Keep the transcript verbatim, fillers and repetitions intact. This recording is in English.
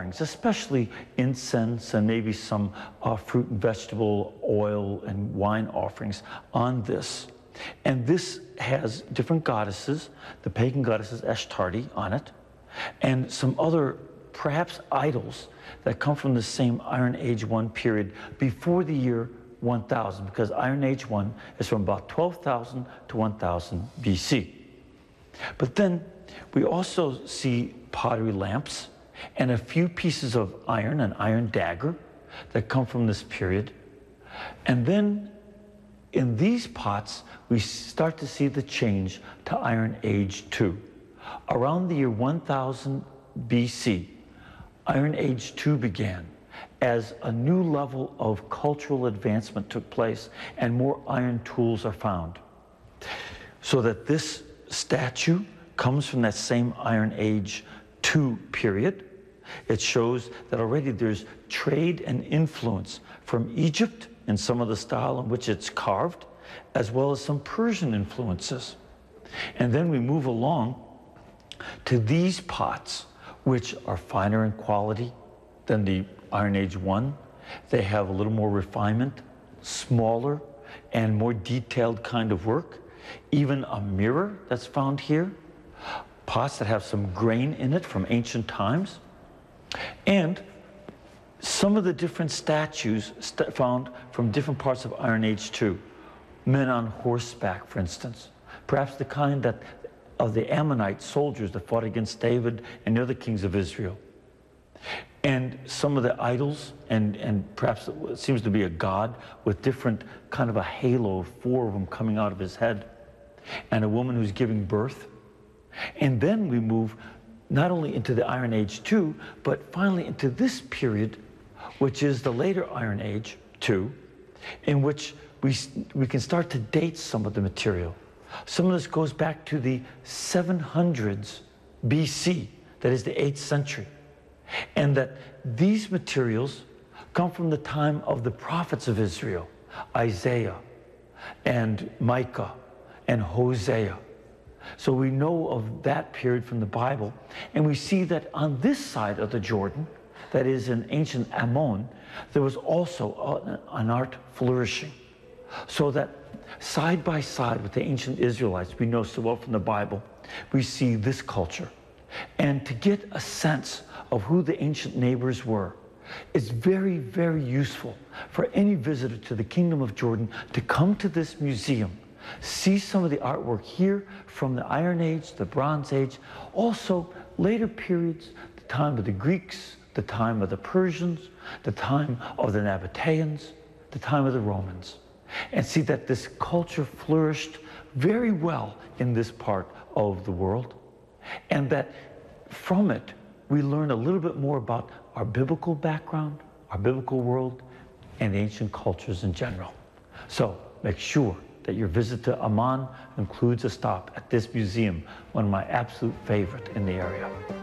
offerings, especially incense and maybe some uh, fruit and vegetable oil and wine offerings on this. And this has different goddesses, the pagan goddesses Ashtarti on it, and some other perhaps idols that come from the same Iron Age one period before the year one thousand, because Iron Age one is from about twelve thousand to one thousand B C. But then we also see pottery lamps and a few pieces of iron, an iron dagger, that come from this period. And then in these pots, we start to see the change to Iron Age two. Around the year one thousand B C, Iron Age two began as a new level of cultural advancement took place and more iron tools are found. So that this statue comes from that same Iron Age two period. It shows that already there's trade and influence from Egypt in some of the style in which it's carved, as well as some Persian influences. And then we move along to these pots, which are finer in quality than the Iron Age one. They have a little more refinement, smaller, and more detailed kind of work. Even a mirror that's found here. Pots that have some grain in it from ancient times. And some of the different statues st found from different parts of Iron Age two. Men on horseback, for instance. Perhaps the kind that of the Ammonite soldiers that fought against David and the other kings of Israel. And some of the idols, and, and perhaps it seems to be a god with different kind of a halo of four of them coming out of his head. And a woman who's giving birth. And then we move not only into the Iron Age two, but finally into this period, which is the later Iron Age two, in which we, we can start to date some of the material. Some of this goes back to the seven hundreds B C, that is the eighth century. And that these materials come from the time of the prophets of Israel, Isaiah and Micah and Hosea. So we know of that period from the Bible, and we see that on this side of the Jordan, that is in ancient Ammon, there was also an art flourishing. So that side by side with the ancient Israelites, we know so well from the Bible, we see this culture. And to get a sense of who the ancient neighbors were, it's very, very useful for any visitor to the Kingdom of Jordan to come to this museum, see some of the artwork here from the Iron Age, the Bronze Age, also later periods, the time of the Greeks, the time of the Persians, the time of the Nabateans, the time of the Romans, and see that this culture flourished very well in this part of the world, and that from it we learn a little bit more about our biblical background, our biblical world, and ancient cultures in general. So make sure that your visit to Amman includes a stop at this museum, one of my absolute favorite in the area.